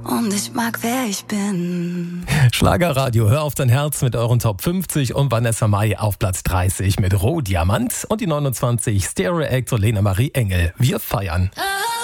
Und ich mag, wer ich bin. Schlagerradio, hör auf dein Herz mit euren Top 50 und Vanessa Mai auf Platz 30 mit Rohdiamant und die 29 Stereo Act und Lena Marie Engel. Wir feiern.